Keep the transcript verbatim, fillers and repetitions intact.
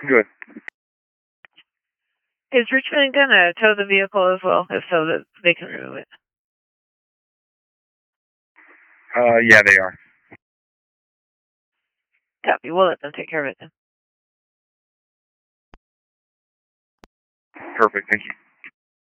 Good. Is Richmond going to tow the vehicle as well, if so that they can remove it? Uh, yeah, they are. Copy. We'll let them take care of it then. Perfect. Thank you.